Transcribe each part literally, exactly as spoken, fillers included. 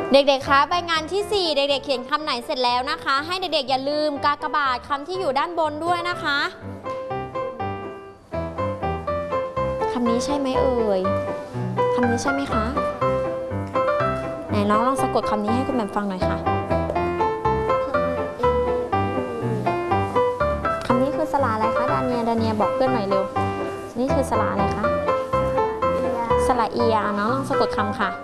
เด็กๆ คะใบงานที่สี่เด็กๆ เขียนคำไหนเสร็จแล้วนะคะให้เด็กๆ อย่าลืมกากบาทคำที่อยู่ด้านบนด้วยนะคะคำนี้ใช่ไหมเอ่ยคำนี้ใช่ไหมคะไหนน้องลองสะกดคำนี้ให้คุณแม่ฟังหน่อยค่ะคำนี้คือสระอะไรคะดาเนียดาเนียบอกเพื่อนหน่อยเร็วนี่คือสระอะไรคะสระเอียน้องลองสะกดคำค่ะ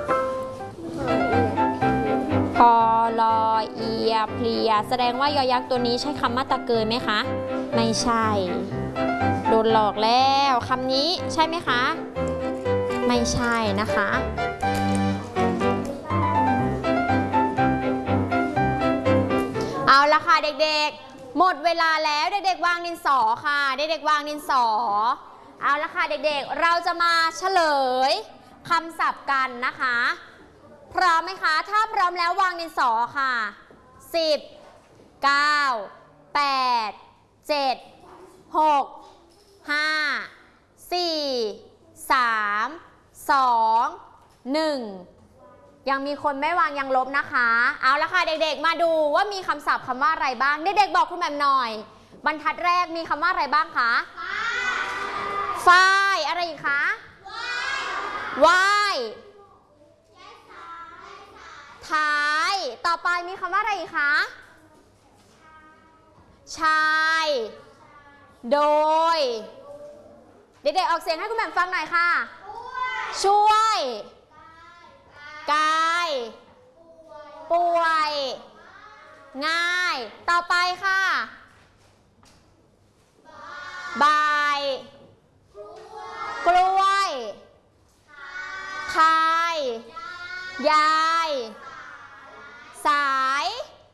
พอลอเอียเพลียแสดงว่ายอยักษ์ตัวนี้ใช่คำมาตะเกยไหมคะไม่ใช่โดนหลอกแล้วคำนี้ใช่ไหมคะไม่ใช่นะคะเอาละค่ะเด็กๆหมดเวลาแล้วเด็กๆวางดินสอค่ะเด็กๆวางดินสอเอาละค่ะเด็กๆเราจะมาเฉลยคำศัพท์กันนะคะพร้อมไหมคะถ้าพร้อมแล้ววางดินสอค่ะสิบ เก้า แปด เจ็ด หก ห้า สี่ สาม สอง หนึ่งยังมีคนไม่วางยังลบนะคะเอาละค่ะเด็กๆมาดูว่ามีคำศัพท์คำว่าอะไรบ้างเด็กๆบอกคุณแม่หน่อยบรรทัดแรกมีคำว่าอะไรบ้างคะฝ้ายอะไรอีกคะว่ายท้ายต่อไปมีคำว่าอะไรอีกคะชายโดยเด็กๆออกเสียงให้คุณแม่ฟังหน่อยค่ะช่วยกายป่วยง่ายต่อไปค่ะบายกล้วยทายยายสาย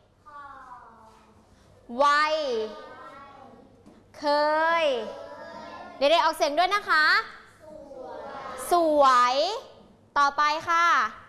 วัยเคยเด็กๆออกเสียงด้วยนะคะสวยต่อไปค่ะ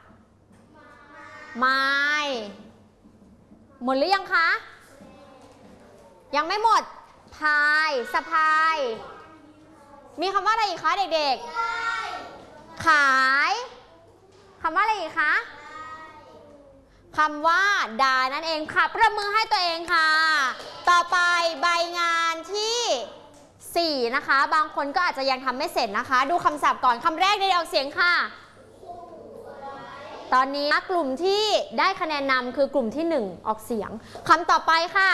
ไม้หมดหรือยังคะยังไม่หมดพายสะพายมีคำว่าอะไรอีกคะเด็กๆขายคำว่าอะไรอีกคะคำว่าดานั่นเองค่ะประมือให้ตัวเองค่ะต่อไปใบงานที่สี่นะคะบางคนก็อาจจะยังทำไม่เสร็จนะคะดูคำศัพท์ก่อนคำแรกได้ออกเสียงค่ะตอนนี้กลุ่มที่ได้คะแนนนำคือกลุ่มที่หนึ่งออกเสียงคำต่อไปค่ะ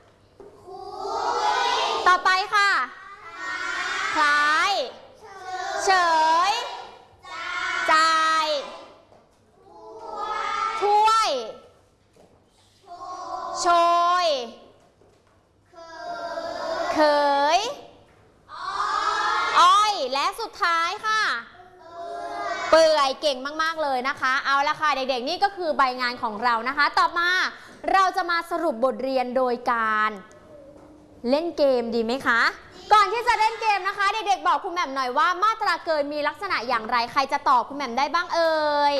ต่อไปค่ะคล้ายเฉยใจถ้วยโชยเขยอ้อยและสุดท้ายค่ะเปื่อยเก่งมากๆเลยนะคะเอาละค่ะเด็กๆนี่ก็คือใบงานของเรานะคะต่อมาเราจะมาสรุปบทเรียนโดยการเล่นเกมดีไหมคะก่อนที่จะเล่นเกมนะคะเด็กๆบอกคุณแหม่มหน่อยว่ามาตราเกินมีลักษณะอย่างไรใครจะตอบคุณแหม่มได้บ้างเอ่ย